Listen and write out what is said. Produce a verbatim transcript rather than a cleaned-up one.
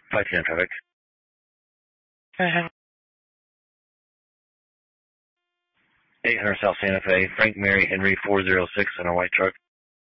five ten traffic. Uh-huh. eight hundred South Santa Fe, Frank Mary Henry four zero six in a white truck.